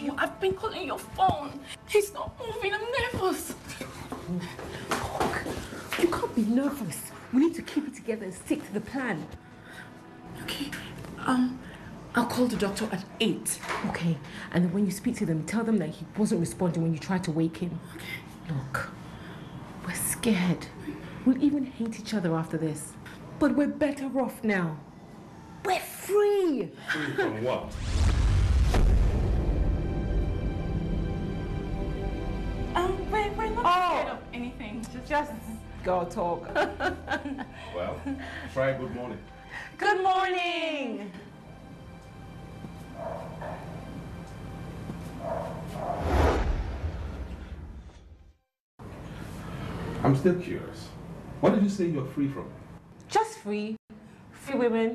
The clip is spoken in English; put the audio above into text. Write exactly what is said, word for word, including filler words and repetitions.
you. I've been calling your phone. He's not moving. I'm nervous. You can't be nervous. We need to keep it together and stick to the plan. Okay. Um, I'll call the doctor at eight. Okay. And then when you speak to them, tell them that he wasn't responding when you tried to wake him. Okay. Look, we're scared. We'll even hate each other after this. But we're better off now. We're free! Free from what? Um, we're, we're not Oh. scared of anything. Just, Just go talk. Well, try good morning. Good morning! I'm still curious. What did you say you're free from? Just free. Free women.